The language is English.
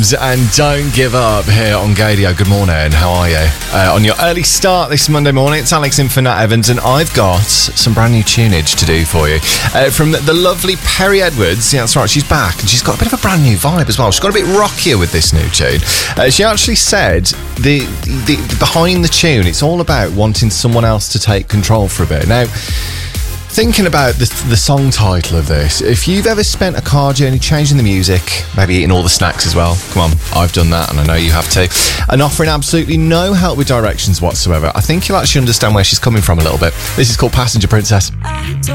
And Don't Give Up here on Gadio. Good morning, how are you? On your early start this Monday morning, it's Alex in for Nat Evans, and I've got some brand new tunage to do for you. From the lovely Perry Edwards. Yeah, that's right, she's back, and she's got a bit of a brand new vibe as well. She's got a bit rockier with this new tune. She actually said the behind the tune, it's all about wanting someone else to take control for a bit. Now, thinking about the song title of this, if you've ever spent a car journey changing the music, maybe eating all the snacks as well, come on, I've done that and I know you have too, and offering absolutely no help with directions whatsoever, I think you'll actually understand where she's coming from a little bit. This is called Passenger Princess.